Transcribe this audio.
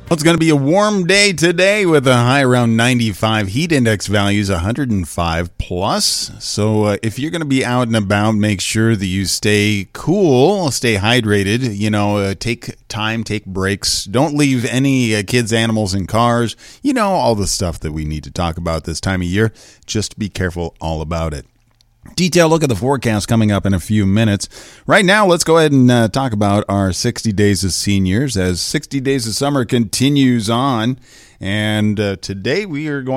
Well, it's going to be a warm day today with a high around 95, heat index values 105 plus. So if you're going to be out and about, make sure that you stay cool, stay hydrated, take time, take breaks. Don't leave any kids, animals in cars, all the stuff that we need to talk about this time of year. Just be careful all about it. Detailed look at the forecast coming up in a few minutes. Right now, let's go ahead and talk about our 60 Days of Seniors as 60 Days of Summer continues on. And today we are going